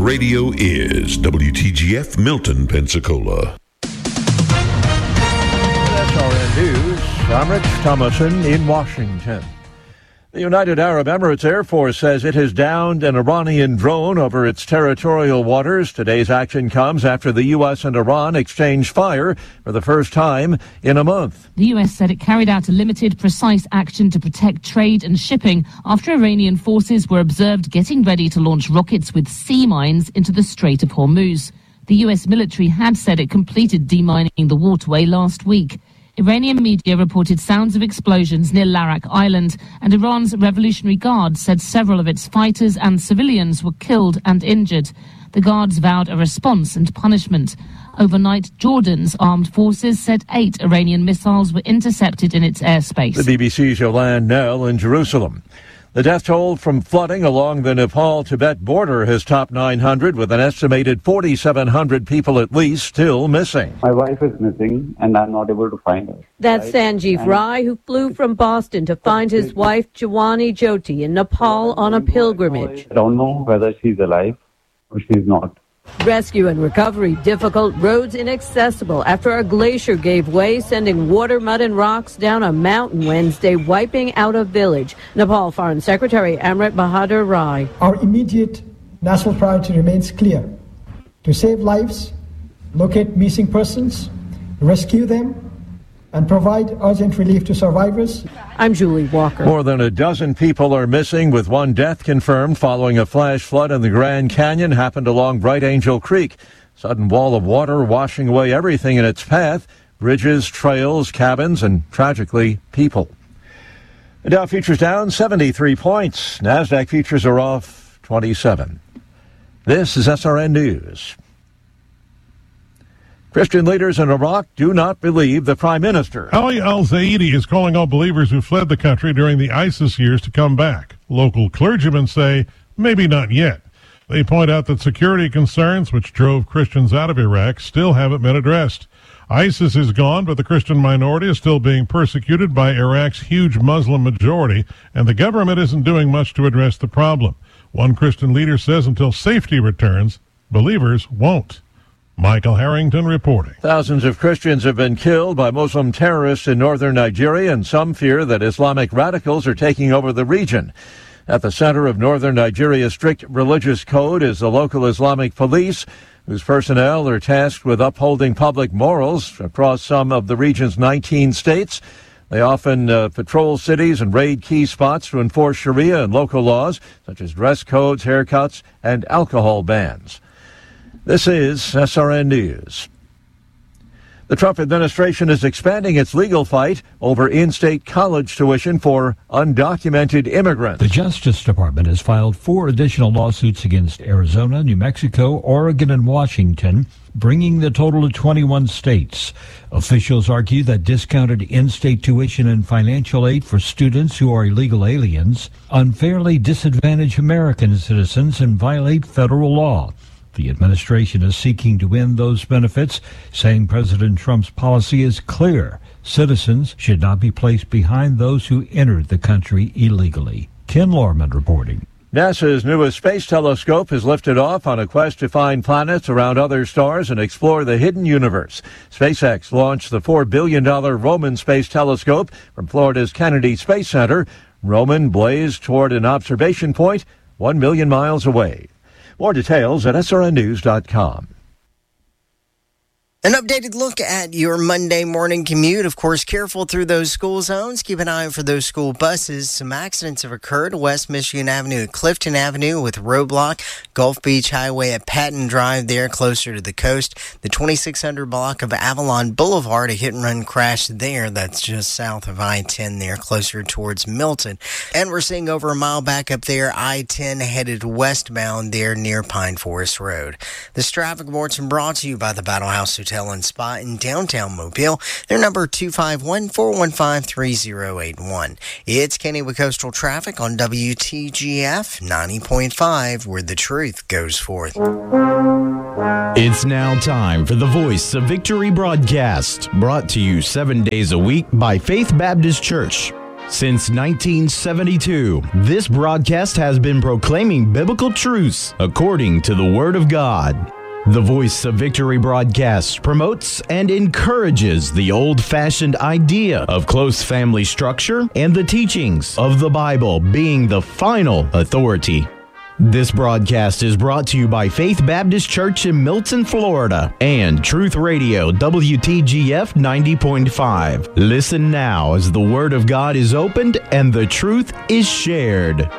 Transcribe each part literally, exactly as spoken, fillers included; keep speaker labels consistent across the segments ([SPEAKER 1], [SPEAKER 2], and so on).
[SPEAKER 1] radio is W T G F Milton, Pensacola.
[SPEAKER 2] S R N News, I'm Rich Thomason in Washington. The United Arab Emirates Air Force says it has downed an Iranian drone over its territorial waters. Today's action comes after the U S and Iran exchanged fire for the first time in a month.
[SPEAKER 3] The U S said it carried out a limited, precise action to protect trade and shipping after Iranian forces were observed getting ready to launch rockets with sea mines into the Strait of Hormuz. The U S military had said it completed demining the waterway last week. Iranian media reported sounds of explosions near Larak Island, and Iran's Revolutionary Guard said several of its fighters and civilians were killed and injured. The guards vowed a response and punishment. Overnight, Jordan's armed forces said eight Iranian missiles were intercepted in its airspace.
[SPEAKER 2] The B B C's Yolande Nell in Jerusalem. The death toll from flooding along the Nepal-Tibet border has topped nine hundred, with an estimated forty-seven hundred people at least still missing.
[SPEAKER 4] My wife is missing, and I'm not able to find her.
[SPEAKER 5] That's
[SPEAKER 4] right?
[SPEAKER 5] Sanjeev
[SPEAKER 4] and
[SPEAKER 5] Rai, who flew from Boston to find his wife, Jawani Jyoti, in Nepal on a pilgrimage.
[SPEAKER 4] I don't know whether she's alive or she's not.
[SPEAKER 5] Rescue and recovery difficult, roads inaccessible after a glacier gave way, sending water, mud, and rocks down a mountain Wednesday, wiping out a village. Nepal Foreign Secretary Amrit Bahadur Rai.
[SPEAKER 6] Our immediate national priority remains clear: to save lives, locate missing persons, rescue them, and provide urgent relief to survivors.
[SPEAKER 5] I'm Julie Walker.
[SPEAKER 2] More than a dozen people are missing, with one death confirmed following a flash flood in the Grand Canyon. Happened along Bright Angel Creek. Sudden wall of water washing away everything in its path: bridges, trails, cabins, and tragically, people. The Dow futures down seventy-three points. NASDAQ futures are off twenty-seven. This is S R N News. Christian leaders in Iraq do not believe the prime minister.
[SPEAKER 7] Ali al-Zaidi is calling all believers who fled the country during the ISIS years to come back. Local clergymen say maybe not yet. They point out that security concerns, which drove Christians out of Iraq, still haven't been addressed. ISIS is gone, but the Christian minority is still being persecuted by Iraq's huge Muslim majority, and the government isn't doing much to address the problem. One Christian leader says until safety returns, believers won't. Michael Harrington reporting.
[SPEAKER 2] Thousands of Christians have been killed by Muslim terrorists in northern Nigeria, and some fear that Islamic radicals are taking over the region. At the center of northern Nigeria's strict religious code is the local Islamic police, whose personnel are tasked with upholding public morals across some of the region's nineteen states. They often uh, patrol cities and raid key spots to enforce Sharia and local laws, such as dress codes, haircuts, and alcohol bans. This is S R N News. The Trump administration is expanding its legal fight over in-state college tuition for undocumented immigrants.
[SPEAKER 8] The Justice Department has filed four additional lawsuits against Arizona, New Mexico, Oregon, and Washington, bringing the total to twenty-one states. Officials argue that discounted in-state tuition and financial aid for students who are illegal aliens unfairly disadvantage American citizens and violate federal law. The administration is seeking to end those benefits, saying President Trump's policy is clear. Citizens should not be placed behind those who entered the country illegally. Ken Lorman reporting.
[SPEAKER 2] NASA's newest space telescope has lifted off on a quest to find planets around other stars and explore the hidden universe. SpaceX launched the four billion dollars Roman Space Telescope from Florida's Kennedy Space Center. Roman blazed toward an observation point one million miles away. More details at S R N news dot com.
[SPEAKER 9] An updated look at your Monday morning commute. Of course, careful through those school zones. Keep an eye out for those school buses. Some accidents have occurred. West Michigan Avenue at Clifton Avenue with roadblock. Gulf Beach Highway at Patton Drive there closer to the coast. The twenty-six hundred block of Avalon Boulevard, a hit-and-run crash there. That's just south of I ten there, closer towards Milton. And we're seeing over a mile back up there, I ten headed westbound there near Pine Forest Road. This traffic bulletin brought to you by the Battle House Hotel and Spa in downtown Mobile. Their number two five one, four one five, three zero eight one. It's Kenny with Coastal Traffic on W T G F ninety point five, where the truth goes forth.
[SPEAKER 10] It's now time for the Voice of Victory broadcast, brought to you seven days a week by Faith Baptist Church. Since nineteen seventy-two, this broadcast has been proclaiming biblical truths according to the Word of God. The Voice of Victory broadcast promotes and encourages the old-fashioned idea of close family structure and the teachings of the Bible being the final authority. This broadcast is brought to you by Faith Baptist Church in Milton, Florida, and Truth Radio W T G F ninety point five. Listen now as the Word of God is opened and the truth is shared.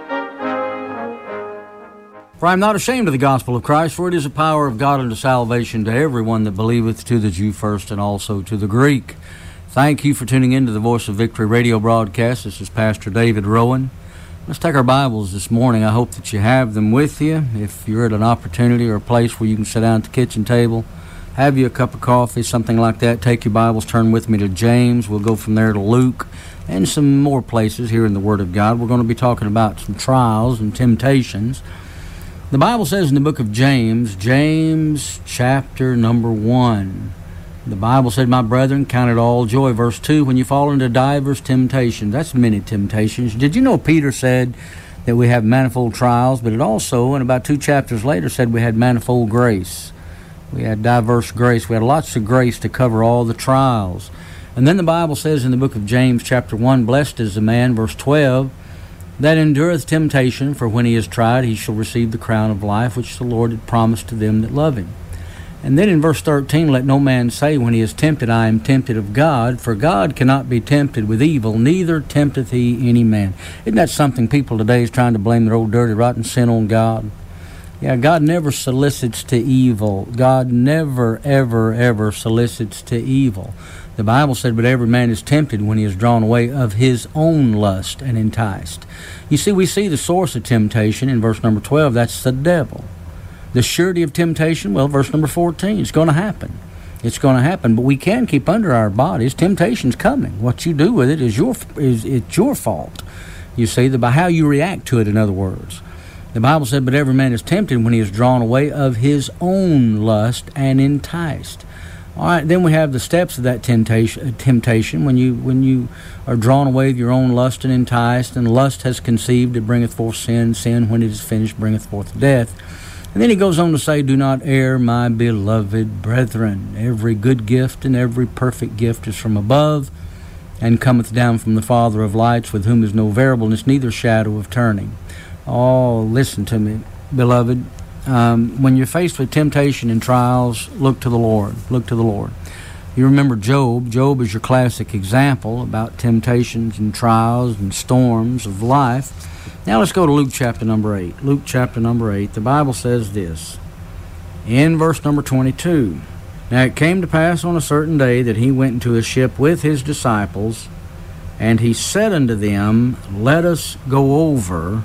[SPEAKER 11] For I am not ashamed of the gospel of Christ, for it is the power of God unto salvation to everyone that believeth, to the Jew first and also to the Greek. Thank you for tuning in to the Voice of Victory radio broadcast. This is Pastor David Rowan. Let's take our Bibles this morning. I hope that you have them with you. If you're at an opportunity or a place where you can sit down at the kitchen table, have you a cup of coffee, something like that, take your Bibles, turn with me to James. We'll go from there to Luke and some more places here in the Word of God. We're going to be talking about some trials and temptations. The Bible says in the book of James, James chapter number one, the Bible said, "My brethren, count it all joy," verse two, "when you fall into divers temptations." That's many temptations. Did you know Peter said that we have manifold trials, but it also, and about two chapters later, said we had manifold grace. We had diverse grace. We had lots of grace to cover all the trials. And then the Bible says in the book of James chapter one, "Blessed is the man," verse twelve, "that endureth temptation, for when he is tried, he shall receive the crown of life, which the Lord had promised to them that love him." And then in verse thirteen, "Let no man say when he is tempted, I am tempted of God, for God cannot be tempted with evil, neither tempteth he any man." Isn't that something people today is trying to blame their old dirty rotten sin on God? Yeah, God never solicits to evil. God never, ever, ever solicits to evil. The Bible said, "But every man is tempted when he is drawn away of his own lust and enticed." You see, we see the source of temptation in verse number twelve. That's the devil. The surety of temptation, well, verse number fourteen, it's going to happen. It's going to happen, but we can keep under our bodies. Temptation's coming. What you do with it is your is it's your fault. You see, the, by how you react to it, in other words. The Bible said, "But every man is tempted when he is drawn away of his own lust and enticed." All right, then we have the steps of that temptation. Temptation, when you when you are drawn away of your own lust and enticed, and lust has conceived, it bringeth forth sin. Sin, when it is finished, bringeth forth death. And then he goes on to say, "Do not err, my beloved brethren. Every good gift and every perfect gift is from above, and cometh down from the Father of lights, with whom is no variableness, neither shadow of turning." Oh, listen to me, beloved. Um, when you're faced with temptation and trials, look to the Lord. Look to the Lord. You remember Job. Job is your classic example about temptations and trials and storms of life. Now let's go to Luke chapter number eight. Luke chapter number eight. The Bible says this in verse number twenty-two. "Now it came to pass on a certain day that he went into a ship with his disciples, and he said unto them, Let us go over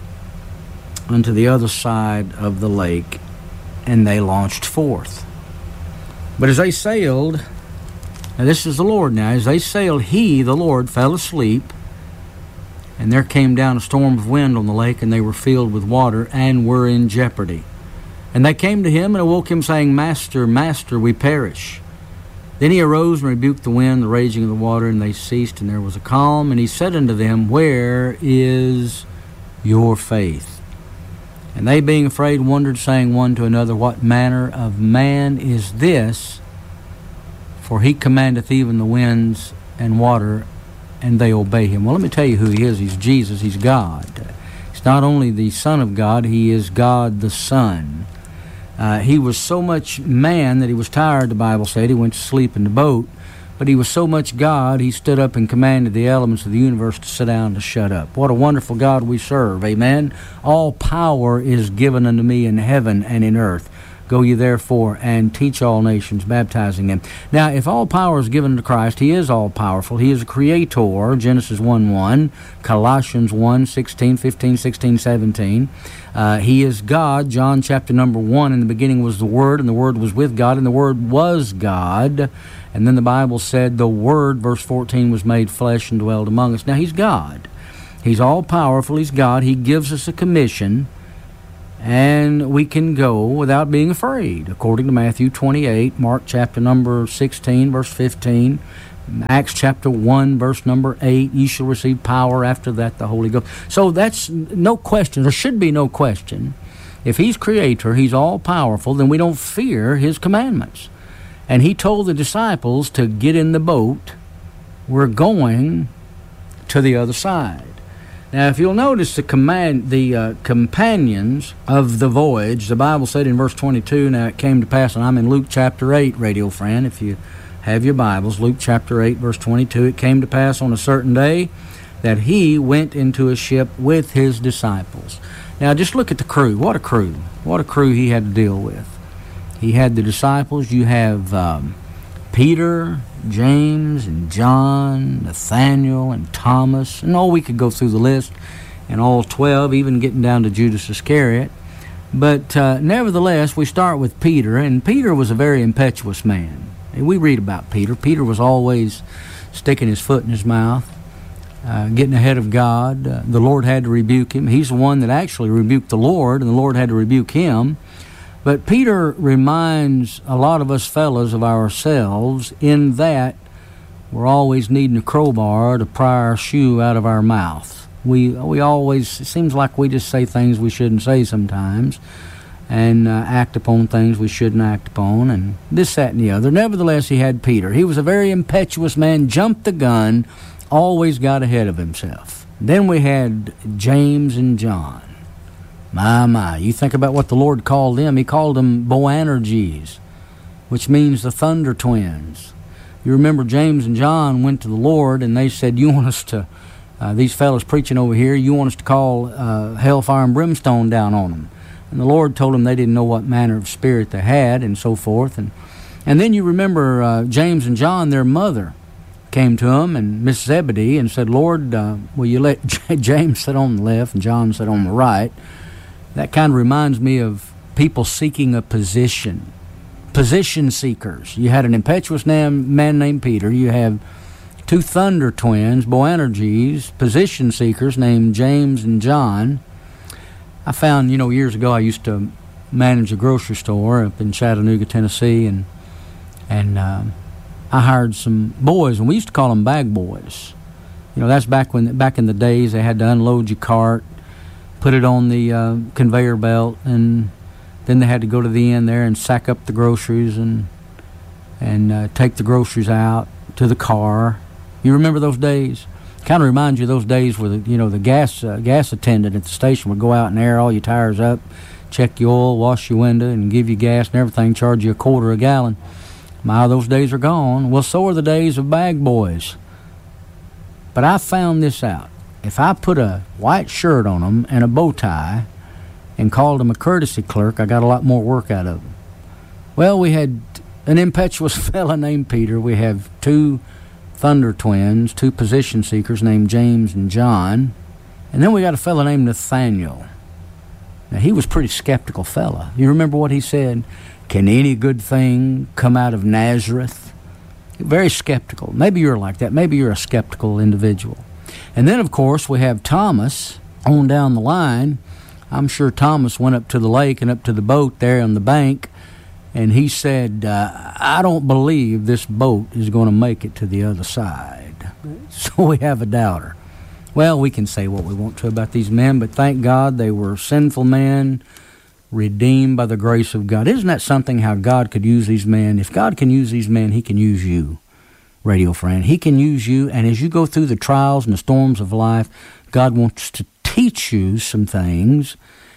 [SPEAKER 11] unto the other side of the lake. And they launched forth. But as they sailed," now this is the Lord now, "as they sailed, he, the Lord, fell asleep. And there came down a storm of wind on the lake, and they were filled with water, and were in jeopardy. And they came to him, and awoke him, saying, Master, Master, we perish. Then he arose and rebuked the wind, the raging of the water, and they ceased, and there was a calm. And he said unto them, Where is your faith? And they, being afraid, wondered, saying one to another, What manner of man is this? For he commandeth even the winds and water, and they obey him." Well, let me tell you who he is. He's Jesus. He's God. He's not only the Son of God, he is God the Son. Uh, he was so much man that he was tired, the Bible said. He went to sleep in the boat. But he was so much God, he stood up and commanded the elements of the universe to sit down and to shut up. What a wonderful God we serve. Amen. "All power is given unto me in heaven and in earth. Go ye therefore and teach all nations, baptizing them." Now, if all power is given to Christ, he is all-powerful. He is a creator, Genesis one one, Colossians one, sixteen, fifteen, sixteen, seventeen. Uh, he is God, John chapter number one. In the beginning was the Word, and the Word was with God, and the Word was God. And then the Bible said the Word, verse fourteen, was made flesh and dwelled among us. Now, he's God. He's all-powerful. He's God. He gives us a commission, and we can go without being afraid, according to Matthew twenty-eight, Mark chapter number sixteen, verse fifteen, Acts chapter one, verse number eight, ye shall receive power, after that the Holy Ghost. So that's no question, there should be no question. If he's creator, he's all-powerful, then we don't fear his commandments. And he told the disciples to get in the boat. We're going to the other side. Now, if you'll notice the command, the uh, companions of the voyage, the Bible said in verse twenty-two, now it came to pass, and I'm in Luke chapter eight, radio friend, if you have your Bibles, Luke chapter eight, verse twenty-two, it came to pass on a certain day that he went into a ship with his disciples. Now, just look at the crew. What a crew. What a crew he had to deal with. He had the disciples. You have um, Peter, James, and John, Nathaniel, and Thomas. And oh, we could go through the list, and all twelve, even getting down to Judas Iscariot. But uh, nevertheless, we start with Peter, and Peter was a very impetuous man. And we read about Peter. Peter was always sticking his foot in his mouth, uh, getting ahead of God. Uh, the Lord had to rebuke him. He's the one that actually rebuked the Lord, and the Lord had to rebuke him. But Peter reminds a lot of us fellas of ourselves in that we're always needing a crowbar to pry our shoe out of our mouth. We we always, it seems like we just say things we shouldn't say sometimes, and uh, act upon things we shouldn't act upon, and this, that, and the other. Nevertheless, he had Peter. He was a very impetuous man, jumped the gun, always got ahead of himself. Then we had James and John. My, my, you think about what the Lord called them. He called them Boanerges, which means the thunder twins. You remember James and John went to the Lord, and they said, you want us to, uh, these fellas preaching over here, you want us to call uh, hellfire and brimstone down on them. And the Lord told them they didn't know what manner of spirit they had, and so forth. And and then you remember uh, James and John, their mother, came to him, and Missus Zebedee, and said, Lord, uh, will you let J- James sit on the left and John sit on the right? That kind of reminds me of people seeking a position, position seekers. You had an impetuous man, man named Peter. You have two thunder twins, Boanerges, position seekers named James and John. I found, you know, years ago I used to manage a grocery store up in Chattanooga, Tennessee, and and uh, I hired some boys, and we used to call them bag boys. You know, that's back when back in the days they had to unload your cart, put it on the uh, conveyor belt, and then they had to go to the end there and sack up the groceries and and uh, take the groceries out to the car. You remember those days? Kind of reminds you of those days where the, you know, the gas uh, gas attendant at the station would go out and air all your tires up, check your oil, wash your window, and give you gas and everything, charge you a quarter a gallon. My, those days are gone. Well, so are the days of bag boys. But I found this out. If I put a white shirt on them and a bow tie and called them a courtesy clerk, I got a lot more work out of them. Well, we had an impetuous fella named Peter. We have two thunder twins, two position seekers named James and John. And then we got a fella named Nathaniel. Now, he was a pretty skeptical fella. You remember what he said? Can any good thing come out of Nazareth? Very skeptical. Maybe you're like that. Maybe you're a skeptical individual. And then, of course, we have Thomas on down the line. I'm sure Thomas went up to the lake and up to the boat there on the bank, and he said, uh, I don't believe this boat is going to make it to the other side. So we have a doubter. Well, we can say what we want to about these men, but thank God they were sinful men, redeemed by the grace of God. Isn't that something, how God could use these men? If God can use these men, he can use you, radio friend. He can use you, and as you go through the trials and the storms of life, God wants to teach you some things.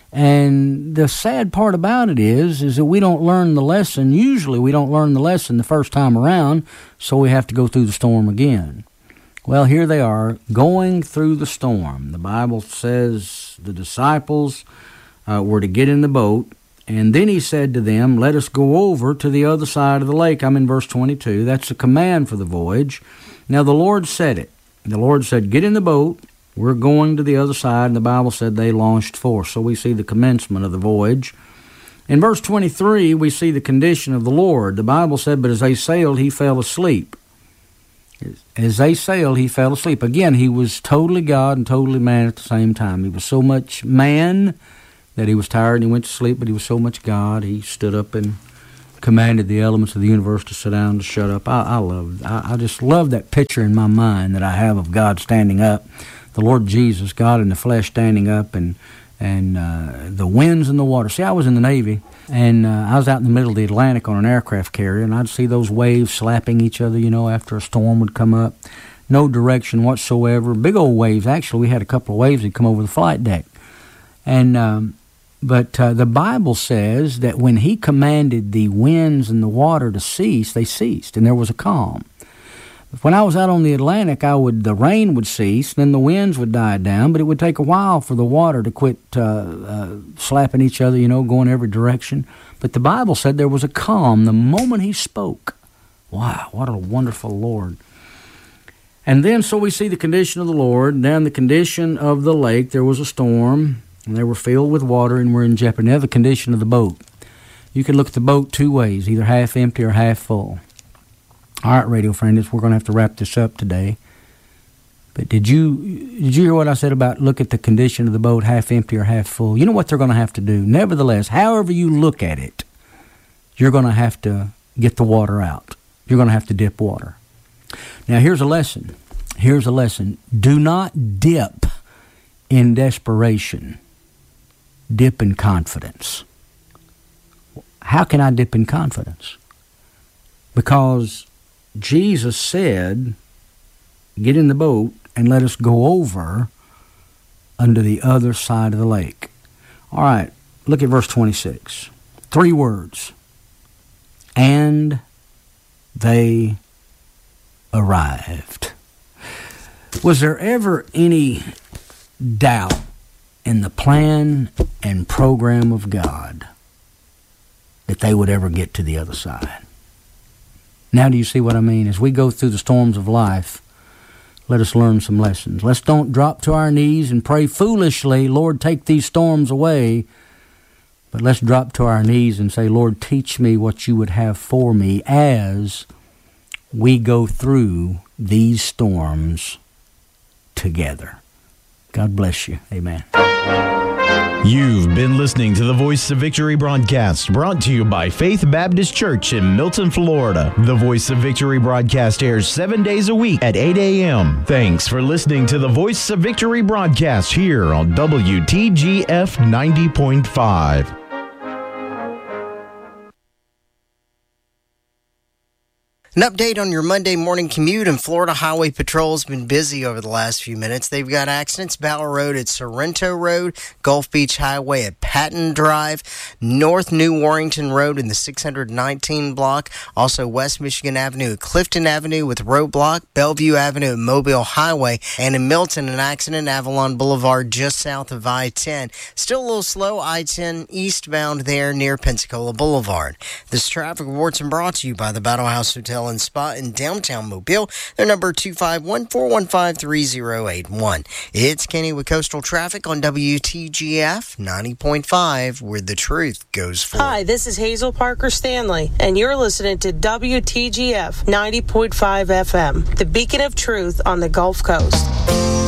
[SPEAKER 11] And the sad part about it is, is that we don't learn the lesson. Usually we don't learn the lesson the first time around, so we have to go through the storm again. Well, here they are, going through the storm. The Bible says the disciples uh, were to get in the boat, and then he said to them, let us go over to the other side of the lake. I'm in verse twenty-two. That's a command for the voyage. Now, the Lord said it. The Lord said, get in the boat. We're going to the other side, and the Bible said they launched forth. So we see the commencement of the voyage. In verse twenty-three, we see the condition of the Lord. The Bible said, but as they sailed, he fell asleep. As they sailed, he fell asleep. Again, he was totally God and totally man at the same time. He was so much man that he was tired and he went to sleep, but he was so much God, he stood up and commanded the elements of the universe to sit down, to shut up. I, I love, I, I just love that picture in my mind that I have of God standing up, the Lord Jesus, God in the flesh standing up, and and uh, the winds and the water. See, I was in the Navy, and uh, I was out in the middle of the Atlantic on an aircraft carrier, and I'd see those waves slapping each other, you know, after a storm would come up. No direction whatsoever. Big old waves. Actually, we had a couple of waves that come over the flight deck. And um, but uh, the Bible says that when he commanded the winds and the water to cease, they ceased, and there was a calm. When I was out on the Atlantic, I would the rain would cease, then the winds would die down, but it would take a while for the water to quit uh, uh, slapping each other, you know, going every direction. But the Bible said there was a calm the moment he spoke. Wow, what a wonderful Lord. And then so we see the condition of the Lord, and then the condition of the lake. There was a storm, and they were filled with water and were in jeopardy. Now the condition of the boat. You can look at the boat two ways, either half empty or half full. All right, radio friends, we're going to have to wrap this up today. But did you did you hear what I said about look at the condition of the boat, half empty or half full? You know what they're going to have to do? Nevertheless, however you look at it, you're going to have to get the water out. You're going to have to dip water. Now, here's a lesson. Here's a lesson. Do not dip in desperation. Dip in confidence. How can I dip in confidence? Because Jesus said, get in the boat and let us go over under the other side of the lake. All right, look at verse twenty-six. Three words. And they arrived. Was there ever any doubt in the plan and program of God that they would ever get to the other side? Now do you see what I mean? As we go through the storms of life, let us learn some lessons. Let's don't drop to our knees and pray foolishly, Lord, take these storms away. But let's drop to our knees and say, Lord, teach me what you would have for me as we go through these storms together. God bless you. Amen.
[SPEAKER 10] You've been listening to the Voice of Victory broadcast, brought to you by Faith Baptist Church in Milton, Florida. The Voice of Victory broadcast airs seven days a week at eight a.m. Thanks for listening to the Voice of Victory broadcast here on W T G F ninety point five.
[SPEAKER 9] An update on your Monday morning commute, and Florida Highway Patrol has been busy over the last few minutes. They've got accidents, Bauer Road at Sorrento Road, Gulf Beach Highway at Patton Drive, North New Warrington Road in the six hundred nineteen block, also West Michigan Avenue at Clifton Avenue with roadblock, Bellevue Avenue at Mobile Highway, and in Milton, an accident, Avalon Boulevard just south of I ten. Still a little slow, I ten eastbound there near Pensacola Boulevard. This traffic report's been brought to you by the Battle House Hotel and Spa in downtown Mobile. Their number two five one, four one five, three zero eight one. It's Kenny with Coastal Traffic on W T G F ninety point five, where the truth goes forward.
[SPEAKER 12] Hi, this is Hazel Parker Stanley, and you're listening to W T G F ninety point five F M, the beacon of truth on the Gulf Coast.